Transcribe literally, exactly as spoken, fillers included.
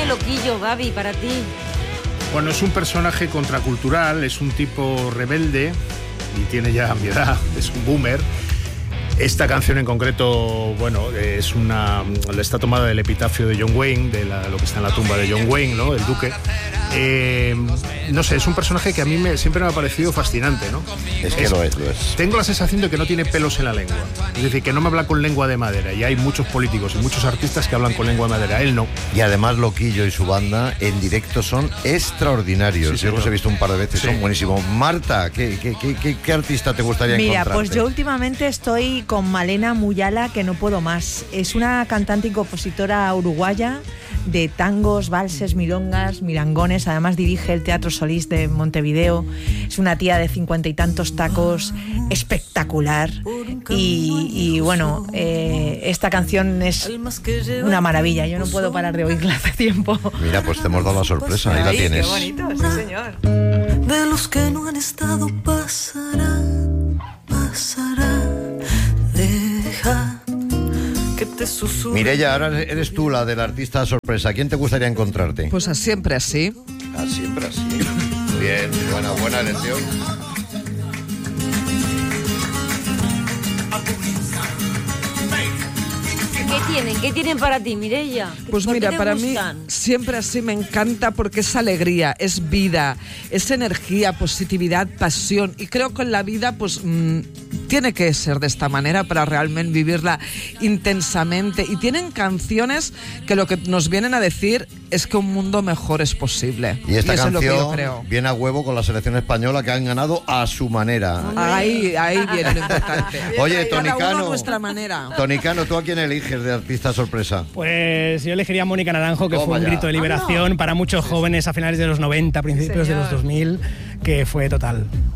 Loquillo, Gaby, para ti? Bueno, es un personaje contracultural, es un tipo rebelde y tiene ya mi edad, es un boomer. Esta canción en concreto, bueno, es una, está tomada del epitafio de John Wayne, de la, lo que está en la tumba de John Wayne, ¿no? El duque. Eh, no sé, es un personaje que a mí me, siempre me ha parecido fascinante, ¿no? Es que es, lo es, lo es. Tengo la sensación de que no tiene pelos en la lengua. Es decir, que no me habla con lengua de madera. Y hay muchos políticos y muchos artistas que hablan con lengua de madera. Él no. Y además Loquillo y su banda en directo son extraordinarios. Sí, Yo los he visto un par de veces, sí. Son buenísimos. Marta, ¿qué, qué, qué, qué, qué artista te gustaría Mira, encontrarte? pues yo últimamente estoy con Malena Muyala, que no puedo más. Es una cantante y compositora uruguaya de tangos, valses, milongas, mirangones. Además dirige el Teatro Solís de Montevideo. Es una tía de cincuenta y tantos tacos, espectacular. Y, y bueno, eh, esta canción es una maravilla. Yo no puedo parar de oírla hace tiempo. Mira, pues te hemos dado la sorpresa. Ahí la tienes. Qué bonito, sí señor. De los que no han estado pasará, pasará. Deja que te susurre. Mireia, ahora eres tú la del artista sorpresa. ¿Quién te gustaría encontrarte? Pues a siempre así. A siempre así. Bien, buena, buena elección. ¿Qué tienen? ¿Qué tienen para ti, Mireia? Pues mira, para gustan? mí siempre así me encanta porque es alegría, es vida, es energía, positividad, pasión. Y creo que en la vida pues mmm, tiene que ser de esta manera para realmente vivirla intensamente. Y tienen canciones que lo que nos vienen a decir es que un mundo mejor es posible. Y esta y eso canción es lo que yo creo. Viene a huevo con la selección española, que han ganado a su manera. Ahí, ahí viene lo importante. Oye, Tony Cada uno Cano, a nuestra manera. Tony Cano, ¿tú a quién eliges de artista sorpresa? Pues yo elegiría a Mónica Naranjo, que Toma fue un ya. grito de liberación Ah, no. para muchos Sí, jóvenes a finales de los noventa, principios Sí, de los dos mil, que fue total.